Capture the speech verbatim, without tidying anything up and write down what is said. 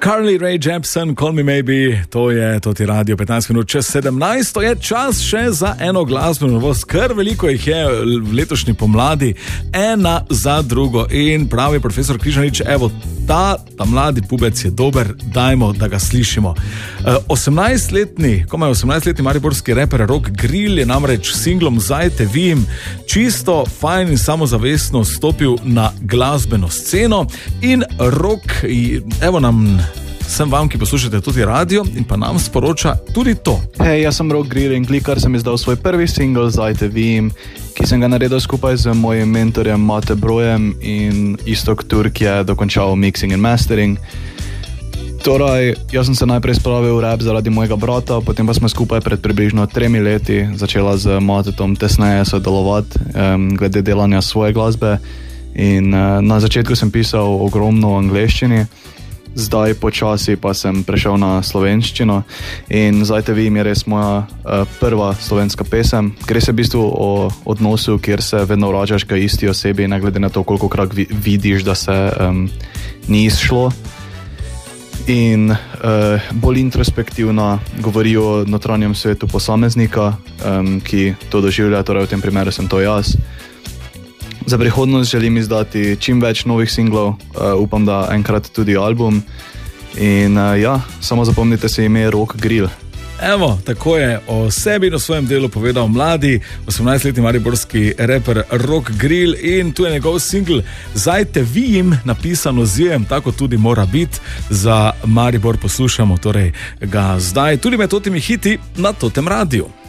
Carly Rae Jepsen, Call Me Maybe, to je Toti Radio, petnajst minut čez sedemnajst, to je čas še za eno glasbeno novost, kar veliko jih je v letošnji pomladi, ena za drugo in pravi profesor Križanič, evo, ta, ta mladi pubec je dober, dajmo, da ga slišimo. osemnajstletni, komaj osemnajstletni mariborski reper Rok Grill je namreč s singlom Zdaj te vidim čisto fajn in samozavestno stopil na glasbeno sceno in Rok, evo nam sem vam, ki poslušate tudi radio in pa nam sporoča tudi to. Hej, jaz sem Rok Grill in Glikar sem izdal svoj prvi single Zdaj te vidim, ki sem ga naredil skupaj z mojim mentorjem Mate Brojem in Istok Turk je dokončal mixing in mastering. Torej, jaz sem se najprej spravil v rap zaradi mojega brata, potem pa smo skupaj pred približno tremi leti začela z Matetom tesneje sodelovati um, glede delanja svoje glasbe in uh, na začetku sem pisal ogromno v angleščini. Zdaj počasi pa sem prešel na slovenščino in Zdaj te vidim je res moja uh, prva slovenska pesem. Gre se v bistvu o odnosu, kjer se vedno vračaš k isti osebi, ne glede na to, kolikokrat vi- vidiš, da se um, ni izšlo. In uh, bolj introspektivno govori o notranjem svetu posameznika, um, ki to doživlja, torej v tem primeru sem to jaz. Za prihodnost želim izdati čim več novih singlov, uh, upam, da enkrat tudi album. In uh, ja, samo zapomnite se ime Rok Grill. Evo, tako je o sebi in o svojem delu povedal mladi osemnajstletni mariborski reper Rok Grill in tu je njegov singl Zdaj te vidim, napisano z jem, tako tudi mora biti. Za Maribor poslušamo torej ga zdaj, tudi med totimi hiti na Totem radiju.